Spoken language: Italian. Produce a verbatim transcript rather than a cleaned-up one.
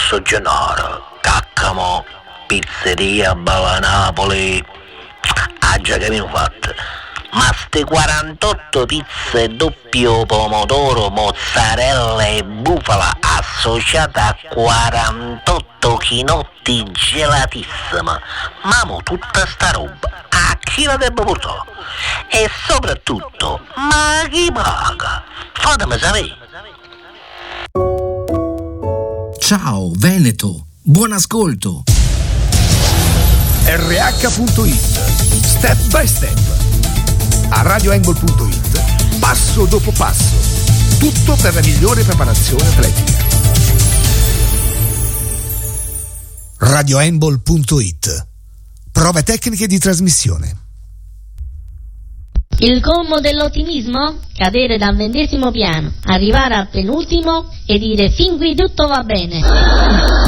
Posso Gennaro, Caccamo, Pizzeria Bava Napoli. Ah già che mi ho fatto. Ma ste quarantotto pizze doppio pomodoro, mozzarella e bufala associate a quarantotto chinotti gelatissima. Mamo, tutta sta roba, a chi la devo portare? E soprattutto, ma chi paga? Fatemi sapere. Ciao Veneto, buon ascolto. R H punto it, step by step. A radio angle punto it, passo dopo passo, tutto per la migliore preparazione atletica. radio angle punto it, prove tecniche di trasmissione. Il colmo dell'ottimismo? Cadere dal ventesimo piano, arrivare al penultimo e dire fin qui tutto va bene.